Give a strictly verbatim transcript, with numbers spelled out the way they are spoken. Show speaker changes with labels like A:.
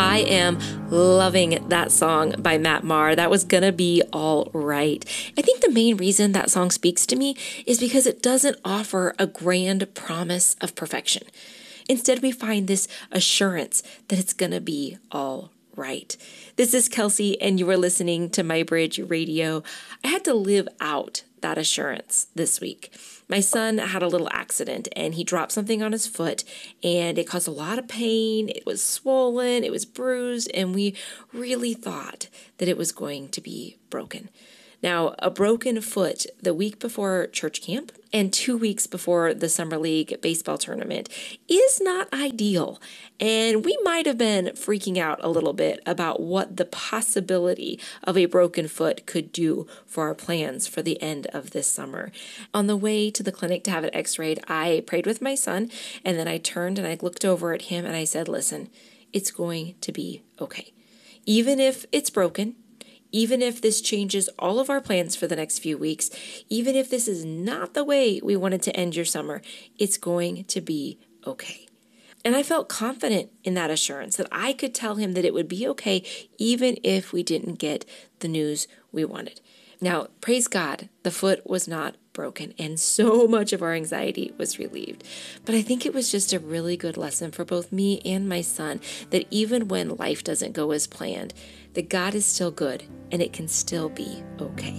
A: I am loving that song by Matt Maher. That was gonna be all right. I think the main reason that song speaks to me is because it doesn't offer a grand promise of perfection. Instead, we find this assurance that it's gonna be all right. This is Kelsey, and you are listening to My Bridge Radio. I had to live out that assurance this week. My son had a little accident, and he dropped something on his foot, and it caused a lot of pain. It was swollen, it was bruised, and we really thought that it was going to be broken. Now, a broken foot the week before church camp and two weeks before the Summer League baseball tournament is not ideal. And we might have been freaking out a little bit about what the possibility of a broken foot could do for our plans for the end of this summer. On the way to the clinic to have it x-rayed, I prayed with my son, and then I turned and I looked over at him and I said, listen, it's going to be okay. Even if it's broken, even if this changes all of our plans for the next few weeks, even if this is not the way we wanted to end your summer, it's going to be okay. And I felt confident in that assurance that I could tell him that it would be okay even if we didn't get the news we wanted. Now, praise God, the foot was not broken and so much of our anxiety was relieved. But I think it was just a really good lesson for both me and my son that even when life doesn't go as planned, that God is still good and it can still be okay.